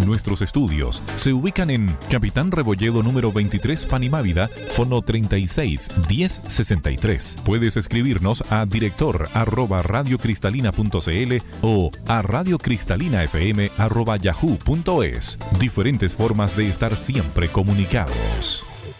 Nuestros estudios se ubican en Capitán Rebolledo número 23, Panimávida, fono 36 1063. Puedes escribirnos a director@radiocristalina.cl o a radiocristalina.fm@yahoo.es. Diferentes formas de estar siempre comunicados.